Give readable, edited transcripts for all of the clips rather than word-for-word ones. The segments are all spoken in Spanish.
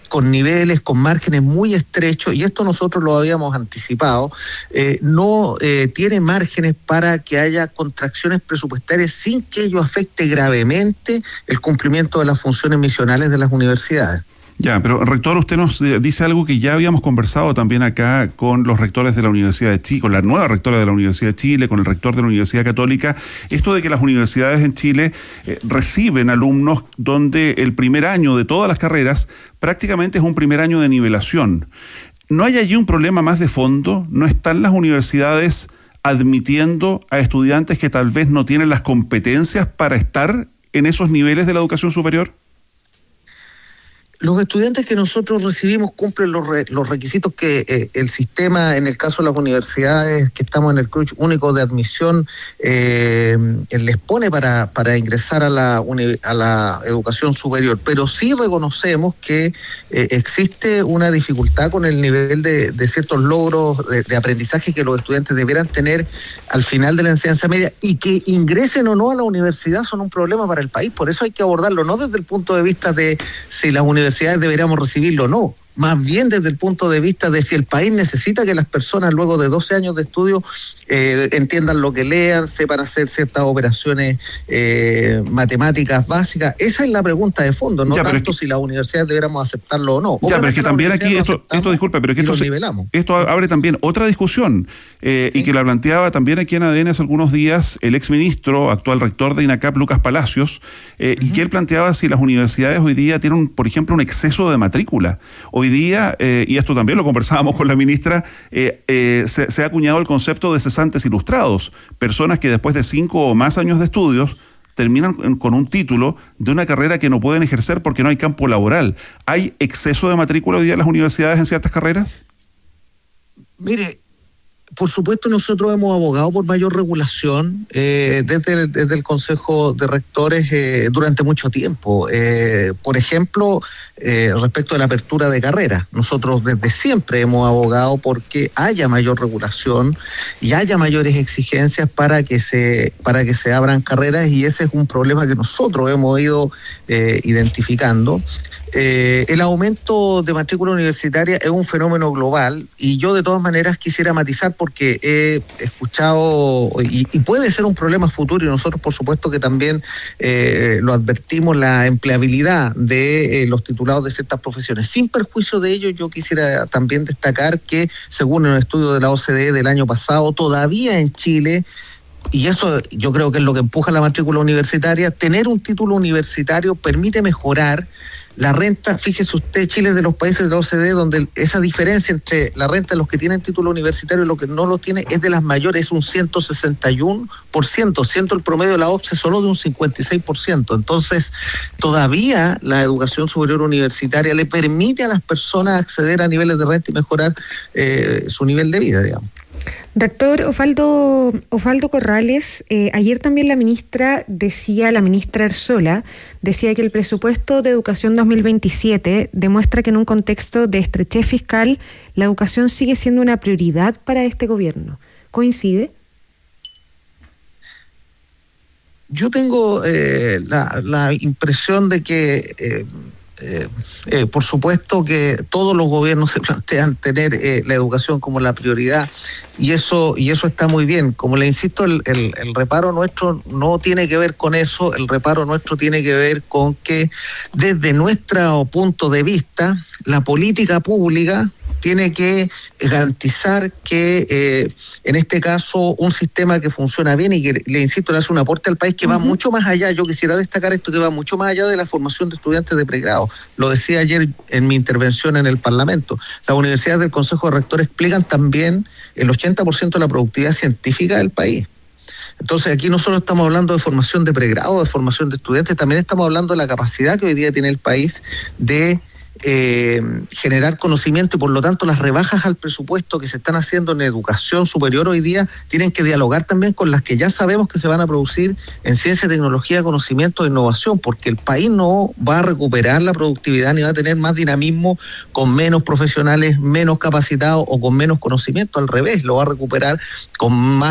con niveles, con márgenes muy estrechos, y esto nosotros lo habíamos anticipado, no tiene márgenes para que haya contracciones presupuestarias sin que ello afecte gravemente el cumplimiento de las funciones misionales de las universidades. Ya, pero rector, usted nos dice algo que ya habíamos conversado también acá con los rectores de la Universidad de Chile, con la nueva rectora de la Universidad de Chile, con el rector de la Universidad Católica, esto de que las universidades en Chile reciben alumnos donde el primer año de todas las carreras prácticamente es un primer año de nivelación. ¿No hay allí un problema más de fondo? ¿No están las universidades admitiendo a estudiantes que tal vez no tienen las competencias para estar en esos niveles de la educación superior? Los estudiantes que nosotros recibimos cumplen los requisitos que el sistema, en el caso de las universidades que estamos en el cruce único de admisión, les pone para ingresar a la educación superior. Pero sí reconocemos que existe una dificultad con el nivel de ciertos logros de aprendizaje que los estudiantes debieran tener al final de la enseñanza media, y que ingresen o no a la universidad son un problema para el país. Por eso hay que abordarlo no desde el punto de vista de si las universidades deberíamos recibirlo o no, más bien desde el punto de vista de si el país necesita que las personas luego de 12 años de estudio entiendan lo que lean, sepan hacer ciertas operaciones matemáticas básicas. Esa es la pregunta de fondo, no tanto si las universidades deberíamos aceptarlo o no. Ya, pero es que también aquí, esto disculpe, pero es que esto abre también otra discusión, ¿sí? Y que la planteaba también aquí en ADN hace algunos días el exministro, actual rector de INACAP, Lucas Palacios, y que él planteaba si las universidades hoy día tienen, por ejemplo, un exceso de matrícula. Hoy día, y esto también lo conversábamos con la ministra, se ha acuñado el concepto de cesantes ilustrados, personas que después de 5 o más años de estudios terminan con un título de una carrera que no pueden ejercer porque no hay campo laboral. ¿Hay exceso de matrícula hoy día en las universidades en ciertas carreras? Mire, por supuesto nosotros hemos abogado por mayor regulación desde el Consejo de Rectores durante mucho tiempo. Por ejemplo, respecto a la apertura de carreras, nosotros desde siempre hemos abogado porque haya mayor regulación y haya mayores exigencias para que se abran carreras, y ese es un problema que nosotros hemos ido identificando. El aumento de matrícula universitaria es un fenómeno global, y yo de todas maneras quisiera matizar porque he escuchado y puede ser un problema futuro, y nosotros por supuesto que también lo advertimos, la empleabilidad de los titulados de ciertas profesiones. Sin perjuicio de ello, yo quisiera también destacar que según un estudio de la OCDE del año pasado, todavía en Chile, y eso yo creo que es lo que empuja la matrícula universitaria, tener un título universitario permite mejorar la renta. Fíjese usted, Chile es de los países de la OCDE donde esa diferencia entre la renta de los que tienen título universitario y los que no lo tienen es de las mayores, es un 161%, siendo el promedio de la OCDE solo de un 56%. Entonces, todavía la educación superior universitaria le permite a las personas acceder a niveles de renta y mejorar su nivel de vida, digamos. Rector Osvaldo Corrales, ayer también la ministra Arzola decía que el presupuesto de educación 2027 demuestra que en un contexto de estrechez fiscal la educación sigue siendo una prioridad para este gobierno. ¿Coincide? Yo tengo la impresión de que por supuesto que todos los gobiernos se plantean tener la educación como la prioridad, y eso está muy bien. Como le insisto, el reparo nuestro no tiene que ver con eso, el reparo nuestro tiene que ver con que desde nuestro punto de vista la política pública tiene que garantizar que, en este caso, un sistema que funciona bien y que, le insisto, le hace un aporte al país que va mucho más allá. Yo quisiera destacar esto, que va mucho más allá de la formación de estudiantes de pregrado. Lo decía ayer en mi intervención en el Parlamento. Las universidades del Consejo de Rectores explican también el 80% de la productividad científica del país. Entonces aquí no solo estamos hablando de formación de pregrado, de formación de estudiantes, también estamos hablando de la capacidad que hoy día tiene el país de generar conocimiento, y por lo tanto las rebajas al presupuesto que se están haciendo en educación superior hoy día tienen que dialogar también con las que ya sabemos que se van a producir en ciencia, tecnología, conocimiento e innovación, porque el país no va a recuperar la productividad ni va a tener más dinamismo con menos profesionales, menos capacitados o con menos conocimiento. Al revés, lo va a recuperar con más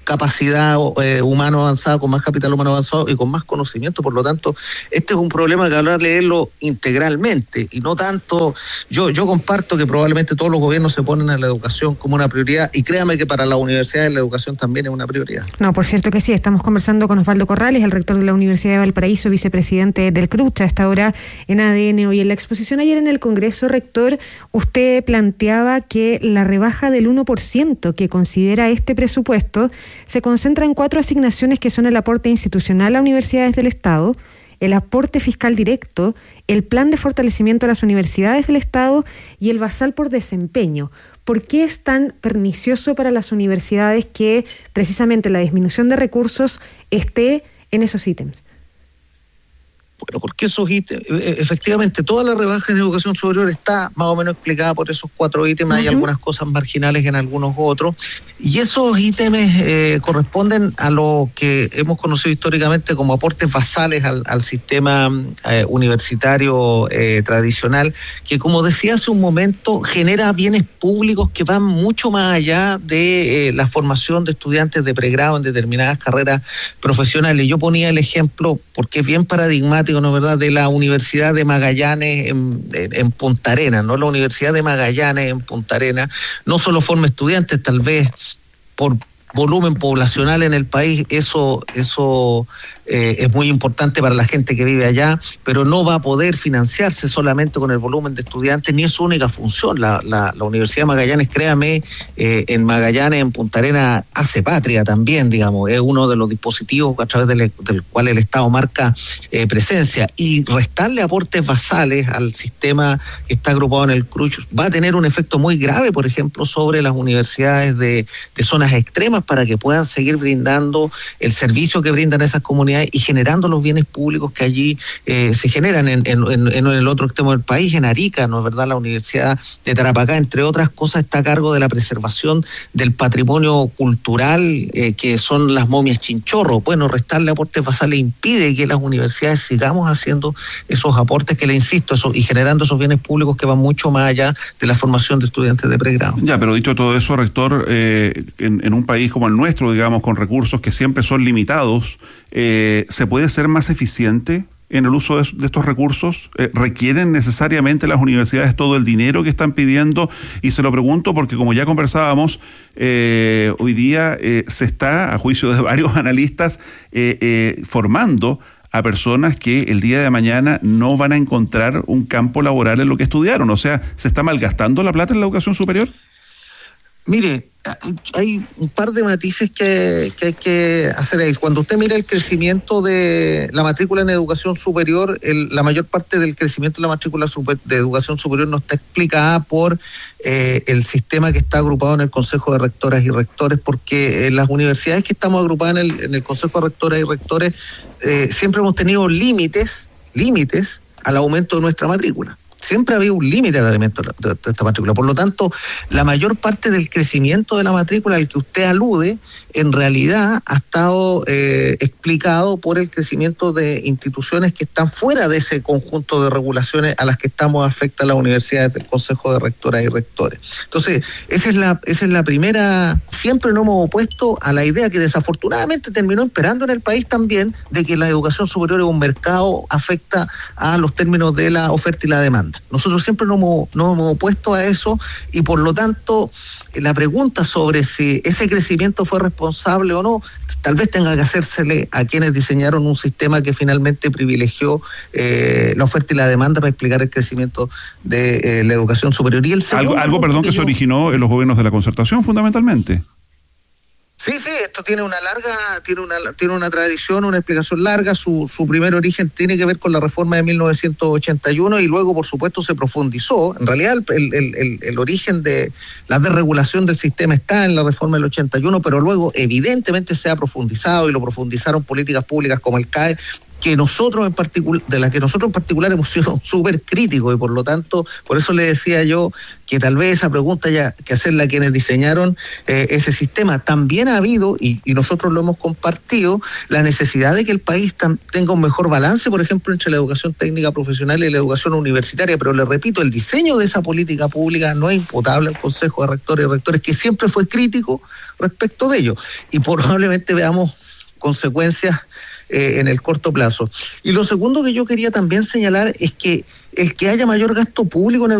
capacidad humana avanzada, con más capital humano avanzado y con más conocimiento. Por lo tanto, este es un problema que habrá que leerlo integralmente y no tanto. Yo comparto que probablemente todos los gobiernos se ponen a la educación como una prioridad, y créame que para las universidades la educación también es una prioridad. No, por cierto que sí. Estamos conversando con Osvaldo Corrales, el rector de la Universidad de Valparaíso, vicepresidente del CRUCH, a esta hora en ADN Hoy. En la exposición ayer en el Congreso, rector, usted planteaba que la rebaja del 1% que considera este presupuesto se concentra en 4 asignaciones que son el aporte institucional a universidades del Estado, el aporte fiscal directo, el plan de fortalecimiento a las universidades del Estado y el basal por desempeño. ¿Por qué es tan pernicioso para las universidades que precisamente la disminución de recursos esté en esos ítems? Bueno, porque esos ítems, efectivamente, toda la rebaja en educación superior está más o menos explicada por esos 4 ítems. Hay algunas cosas marginales en algunos otros, y esos ítems corresponden a lo que hemos conocido históricamente como aportes basales al sistema universitario tradicional, que, como decía hace un momento, genera bienes públicos que van mucho más allá de la formación de estudiantes de pregrado en determinadas carreras profesionales. Yo ponía el ejemplo, porque es bien paradigmático, ¿no es verdad?, de la Universidad de Magallanes en Punta Arenas, ¿no? La Universidad de Magallanes en Punta Arenas no solo forma estudiantes, tal vez por volumen poblacional en el país, eso es muy importante para la gente que vive allá, pero no va a poder financiarse solamente con el volumen de estudiantes, ni es su única función. La Universidad de Magallanes, créame, en Magallanes, en Punta Arenas, hace patria también, digamos, es uno de los dispositivos a través del cual el Estado marca presencia, y restarle aportes basales al sistema que está agrupado en el CRUCH va a tener un efecto muy grave, por ejemplo, sobre las universidades de zonas extremas, para que puedan seguir brindando el servicio que brindan esas comunidades y generando los bienes públicos que allí se generan en el otro extremo del país, en Arica, ¿no es verdad? La Universidad de Tarapacá, entre otras cosas, está a cargo de la preservación del patrimonio cultural que son las momias Chinchorro. Bueno, restarle aportes basales impide que las universidades sigamos haciendo esos aportes que, le insisto, y generando esos bienes públicos que van mucho más allá de la formación de estudiantes de pregrado. Ya, pero dicho todo eso, rector, en un país como el nuestro, digamos, con recursos que siempre son limitados, ¿se puede ser más eficiente en el uso de estos recursos? ¿Requieren necesariamente las universidades todo el dinero que están pidiendo? Y se lo pregunto porque, como ya conversábamos, hoy día se está, a juicio de varios analistas, formando a personas que el día de mañana no van a encontrar un campo laboral en lo que estudiaron. O sea, ¿se está malgastando la plata en la educación superior? Mire, hay un par de matices que hay que hacer ahí. Cuando usted mira el crecimiento de la matrícula en educación superior, la mayor parte del crecimiento de la matrícula de educación superior no está explicada por el sistema que está agrupado en el Consejo de Rectoras y Rectores, porque las universidades que estamos agrupadas en el Consejo de Rectoras y Rectores siempre hemos tenido límites al aumento de nuestra matrícula. Siempre había un límite al aumento de esta matrícula. Por lo tanto, la mayor parte del crecimiento de la matrícula al que usted alude, en realidad ha estado explicado por el crecimiento de instituciones que están fuera de ese conjunto de regulaciones a las que estamos afectas las universidades del Consejo de Rectoras y Rectores. Entonces, esa es la primera. Siempre nos hemos opuesto a la idea que desafortunadamente terminó imperando en el país también, de que la educación superior es un mercado, afecta a los términos de la oferta y la demanda. Nosotros siempre nos hemos opuesto a eso, y por lo tanto la pregunta sobre si ese crecimiento fue responsable o no, tal vez tenga que hacérsele a quienes diseñaron un sistema que finalmente privilegió la oferta y la demanda para explicar el crecimiento de la educación superior. Y el algo que se originó en los gobiernos de la concertación, fundamentalmente. Sí, esto tiene una tradición, una explicación larga. Su primer origen tiene que ver con la reforma de 1981 y luego, por supuesto, se profundizó. En realidad, el origen de la desregulación del sistema está en la reforma del 81, pero luego evidentemente se ha profundizado, y lo profundizaron políticas públicas como el CAE, que nosotros en particular hemos sido súper críticos, y por lo tanto, por eso le decía yo que tal vez esa pregunta haya que hacerla a quienes diseñaron ese sistema. También ha habido, y nosotros lo hemos compartido, la necesidad de que el país tenga un mejor balance, por ejemplo, entre la educación técnica profesional y la educación universitaria, pero le repito, el diseño de esa política pública no es imputable al Consejo de Rectores y Rectores, que siempre fue crítico respecto de ello, y probablemente veamos consecuencias en el corto plazo. Y lo segundo que yo quería también señalar es que el que haya mayor gasto público en